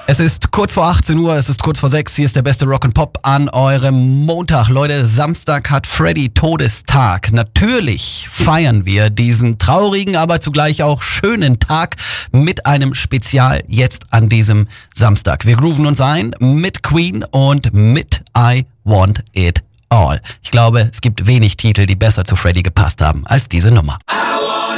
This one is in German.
Es ist kurz vor 18 Uhr, es ist kurz vor 6. Hier ist der beste Rock and Pop an eurem Montag. Leute, Samstag hat Freddy Todestag. Natürlich feiern wir diesen traurigen, aber zugleich auch schönen Tag mit einem Spezial jetzt an diesem Samstag. Wir grooven uns ein mit Queen und mit I Want It All. Ich glaube, es gibt wenig Titel, die besser zu Freddy gepasst haben als diese Nummer.